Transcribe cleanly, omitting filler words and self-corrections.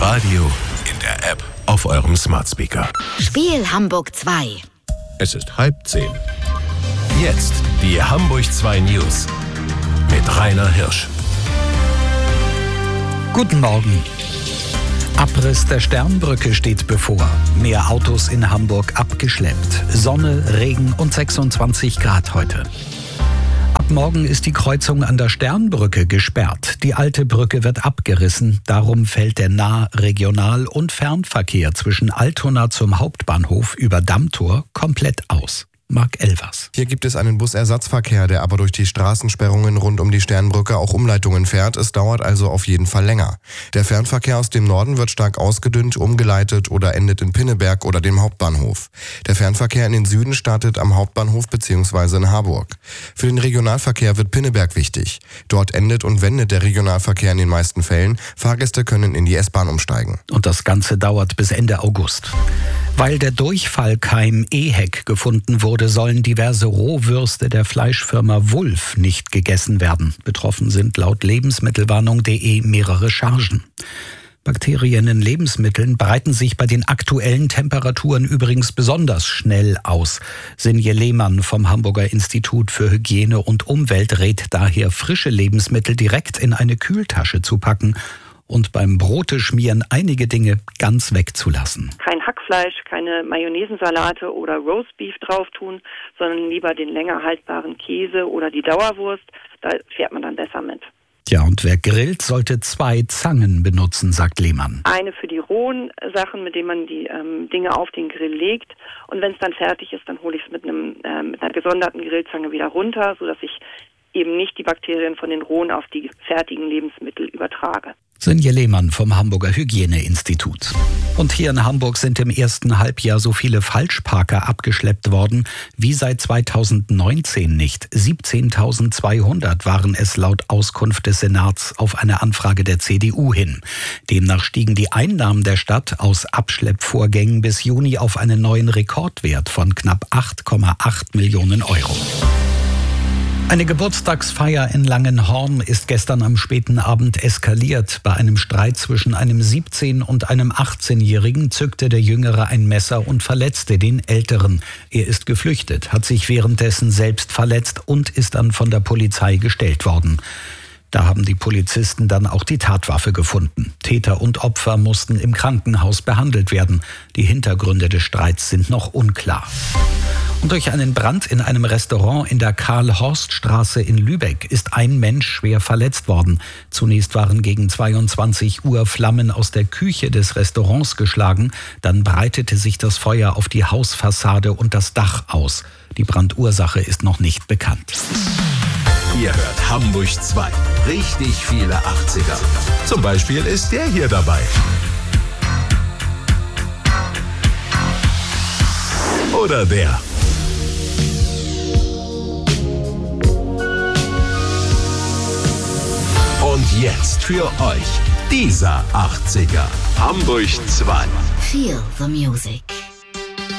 Radio, in der App, auf eurem Smart Speaker. Spiel Hamburg 2. Es ist 9:30. Jetzt die Hamburg 2 News mit Rainer Hirsch. Guten Morgen. Abriss der Sternbrücke steht bevor. Mehr Autos in Hamburg abgeschleppt. Sonne, Regen und 26 Grad heute. Ab morgen ist die Kreuzung an der Sternbrücke gesperrt. Die alte Brücke wird abgerissen. Darum fällt der Nah-, Regional- und Fernverkehr zwischen Altona zum Hauptbahnhof über Dammtor komplett aus. Marc Elvers. Hier gibt es einen Busersatzverkehr, der aber durch die Straßensperrungen rund um die Sternbrücke auch Umleitungen fährt. Es dauert also auf jeden Fall länger. Der Fernverkehr aus dem Norden wird stark ausgedünnt, umgeleitet oder endet in Pinneberg oder dem Hauptbahnhof. Der Fernverkehr in den Süden startet am Hauptbahnhof bzw. in Harburg. Für den Regionalverkehr wird Pinneberg wichtig. Dort endet und wendet der Regionalverkehr in den meisten Fällen. Fahrgäste können in die S-Bahn umsteigen. Und das Ganze dauert bis Ende August. Weil der Durchfallkeim EHEC gefunden wurde, sollen diverse Rohwürste der Fleischfirma Wulff nicht gegessen werden. Betroffen sind laut Lebensmittelwarnung.de mehrere Chargen. Bakterien in Lebensmitteln breiten sich bei den aktuellen Temperaturen übrigens besonders schnell aus. Sinje Lehmann vom Hamburger Institut für Hygiene und Umwelt rät daher, frische Lebensmittel direkt in eine Kühltasche zu packen und beim Brote schmieren einige Dinge ganz wegzulassen. Kein Hackfleisch, keine Mayonnaisensalate oder Roastbeef drauf tun, sondern lieber den länger haltbaren Käse oder die Dauerwurst. Da fährt man dann besser mit. Ja, und wer grillt, sollte 2 Zangen benutzen, sagt Lehmann. Eine für die rohen Sachen, mit denen man die Dinge auf den Grill legt. Und wenn es dann fertig ist, dann hole ich es mit einer gesonderten Grillzange wieder runter, sodass ich eben nicht die Bakterien von den rohen auf die fertigen Lebensmittel übertrage. Sinje Lehmann vom Hamburger Hygieneinstitut. Und hier in Hamburg sind im ersten Halbjahr so viele Falschparker abgeschleppt worden wie seit 2019 nicht. 17.200 waren es laut Auskunft des Senats auf eine Anfrage der CDU hin. Demnach stiegen die Einnahmen der Stadt aus Abschleppvorgängen bis Juni auf einen neuen Rekordwert von knapp 8,8 Millionen Euro. Eine Geburtstagsfeier in Langenhorn ist gestern am späten Abend eskaliert. Bei einem Streit zwischen einem 17- und einem 18-Jährigen zückte der Jüngere ein Messer und verletzte den Älteren. Er ist geflüchtet, hat sich währenddessen selbst verletzt und ist dann von der Polizei gestellt worden. Da haben die Polizisten dann auch die Tatwaffe gefunden. Täter und Opfer mussten im Krankenhaus behandelt werden. Die Hintergründe des Streits sind noch unklar. Und durch einen Brand in einem Restaurant in der Karl-Horst-Straße in Lübeck ist ein Mensch schwer verletzt worden. Zunächst waren gegen 22 Uhr Flammen aus der Küche des Restaurants geschlagen. Dann breitete sich das Feuer auf die Hausfassade und das Dach aus. Die Brandursache ist noch nicht bekannt. Ihr hört Hamburg 2. Richtig viele 80er. Zum Beispiel ist der hier dabei. Oder der. Und jetzt für euch dieser 80er. Hamburg 2. Feel the music.